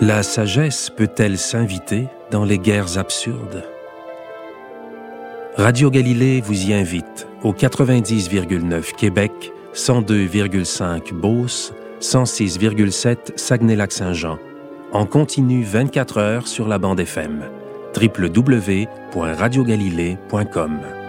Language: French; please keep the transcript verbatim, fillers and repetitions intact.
La sagesse peut-elle s'inviter dans les guerres absurdes? Radio Galilée vous y invite au quatre-vingt-dix virgule neuf Québec, cent deux virgule cinq Beauce, cent six virgule sept Saguenay-Lac-Saint-Jean, en continu vingt-quatre heures sur la bande F M, w w w point radio galilée point com.